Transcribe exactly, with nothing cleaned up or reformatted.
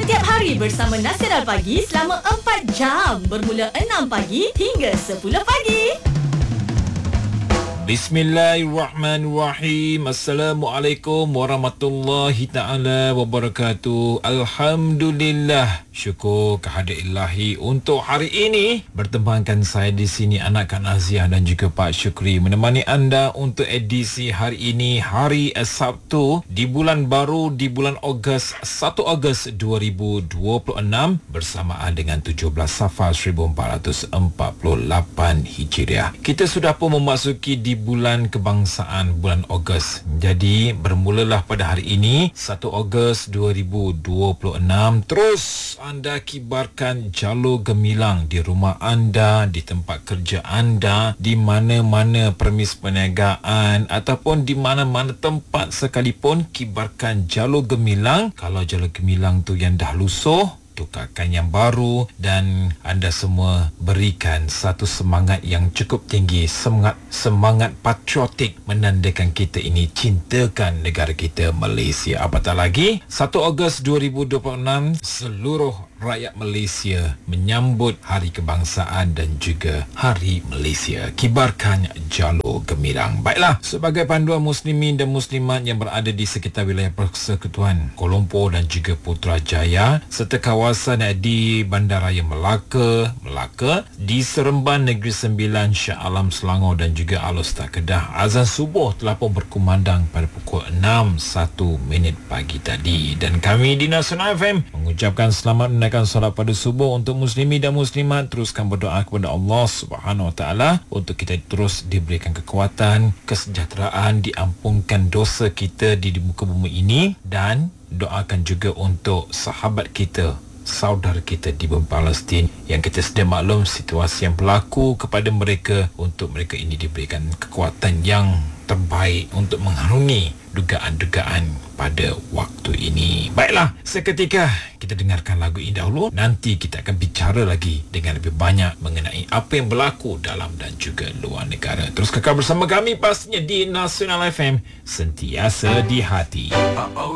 Setiap hari bersama Nasional Pagi selama empat jam bermula enam pagi hingga sepuluh pagi. Bismillahirrahmanirrahim. Assalamualaikum warahmatullahi ta'ala wabarakatuh. Alhamdulillah. Syukur kehadirat ilahi untuk hari ini. Bertempatkan saya di sini anak Kak Naziah dan juga Pak Syukri menemani anda untuk edisi hari ini, hari Sabtu di bulan baru di bulan Ogos, satu Ogos dua ribu dua puluh enam bersamaan dengan tujuh belas Safar seribu empat ratus empat puluh lapan Hijriah. Kita sudah pun memasuki di bulan kebangsaan, bulan Ogos. Jadi bermulalah pada hari ini satu Ogos dua ribu dua puluh enam. Terus anda kibarkan jalur gemilang di rumah anda, di tempat kerja anda, di mana-mana permis perniagaan ataupun di mana-mana tempat sekalipun, kibarkan jalur gemilang. Kalau jalur gemilang tu yang dah lusuh, tukarkan yang baru, dan anda semua berikan satu semangat yang cukup tinggi, semangat semangat patriotik menandakan kita ini cintakan negara kita Malaysia. Apatah lagi satu Ogos dua ribu dua puluh enam seluruh rakyat Malaysia menyambut Hari Kebangsaan dan juga Hari Malaysia. Kibarkan jalur gemilang. Baiklah, sebagai panduan muslimin dan muslimat yang berada di sekitar wilayah Persekutuan Kuala Lumpur dan juga Putrajaya serta kawasan di Bandaraya Melaka, Melaka, di Seremban Negeri Sembilan, Shah Alam Selangor dan juga Alor-Setar Kedah, azan subuh telah pun berkumandang pada pukul enam satu minit pagi tadi, dan kami di Nasional F M mengucapkan selamat menunaikan solat pada subuh untuk muslimin dan muslimat. Teruskan berdoa kepada Allah Subhanahu Wa Taala untuk kita terus diberikan kekuatan, kesejahteraan, diampunkan dosa kita di muka bumi ini, dan doakan juga untuk sahabat kita, saudara kita di bumi Palestin yang kita sedia maklum situasi yang berlaku kepada mereka, untuk mereka ini diberikan kekuatan yang terbaik untuk mengharungi dugaan-dugaan pada waktu ini. Baiklah, seketika kita dengarkan lagu ini dahulu. Nanti kita akan bicara lagi dengan lebih banyak mengenai apa yang berlaku dalam dan juga luar negara. Terus kekal bersama kami pastinya di Nasional F M, sentiasa di hati.